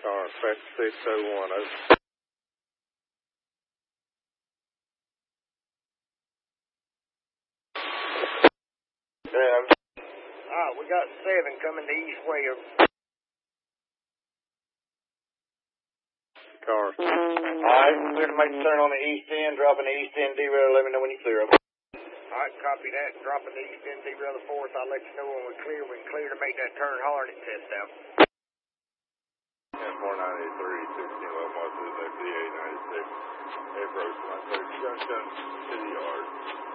All right, Fetch 601. Over. Yeah. We got 7 coming the east way. Car. Alright, clear to make the turn on the east end, dropping the east end, derail, let me know when you clear up. Alright, copy that, dropping the east end, derail the 4th, I'll let you know when we're clear. We can clear to make that turn Hornet test out. 4983, 16 level mark to the FDA 96. Approach 130 junction to the yard.